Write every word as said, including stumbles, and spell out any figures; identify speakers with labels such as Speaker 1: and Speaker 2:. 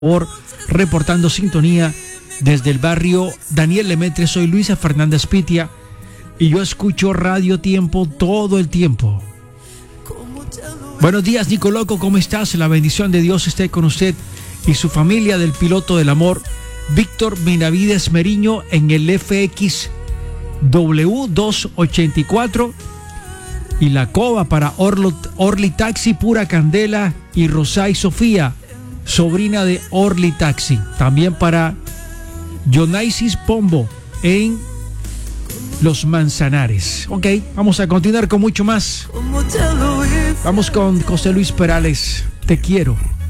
Speaker 1: por reportando sintonía desde el barrio Daniel Lemaitre. Soy Luisa Fernández Pitia y yo escucho Radio Tiempo todo el tiempo. Buenos días, Nicoloco, ¿cómo estás? La bendición de Dios esté con usted y su familia del piloto del amor, Víctor Benavides Meriño, en el F X W doscientos ochenta y cuatro y la Cova para Orlo, Orly Taxi, Pura Candela y Rosay Sofía, sobrina de Orly Taxi. También para Jonaisis Pombo en Los Manzanares. Ok, vamos a continuar con mucho más. Vamos con José Luis Perales, Te Quiero.